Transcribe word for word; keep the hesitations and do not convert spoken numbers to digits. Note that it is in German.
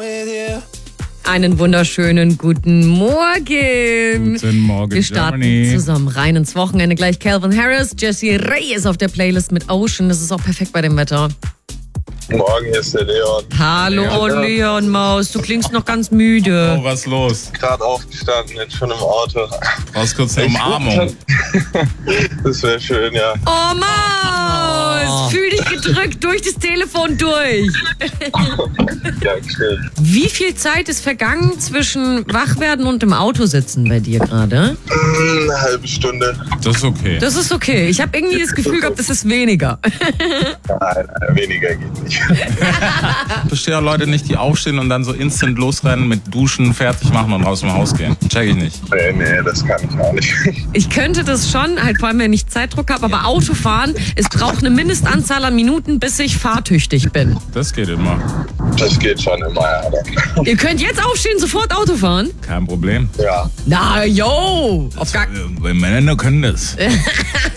Einen wunderschönen guten Morgen. Guten Morgen, Wir starten Germany. zusammen rein ins Wochenende. Gleich Calvin Harris, Jessie Ray ist auf der Playlist mit Ocean. Das ist auch perfekt bei dem Wetter. Morgen, hier ist der Leon. Hallo Leon. Leon Maus, du klingst noch ganz müde. Oh, was ist los? Gerade aufgestanden, jetzt schon im Auto. Brauchst kurz eine Ich Umarmung. Das wäre schön, ja. Oh Maus, fühl dich gedrückt durch das Telefon durch. Ja, schön. Wie viel Zeit ist vergangen zwischen Wachwerden und im Auto sitzen bei dir gerade? Eine halbe Stunde. Das ist okay. Das ist okay. Ich habe irgendwie das Gefühl gehabt, es ist weniger. Nein, weniger geht nicht. Ich verstehe auch Leute nicht, die aufstehen und dann so instant losrennen mit Duschen, fertig machen und raus dem Haus gehen. Check ich nicht. Nee, nee, das kann ich auch nicht. Ich könnte das schon, halt vor allem, wenn ich Zeitdruck habe, aber Autofahren, es braucht eine Mindestanzahl an Minuten, bis ich fahrtüchtig bin. Das geht immer. Das geht schon immer, ja. Dann. Ihr könnt jetzt aufstehen, sofort Auto fahren? Kein Problem. Ja. Na, yo! Auf gar Wir Männer können das.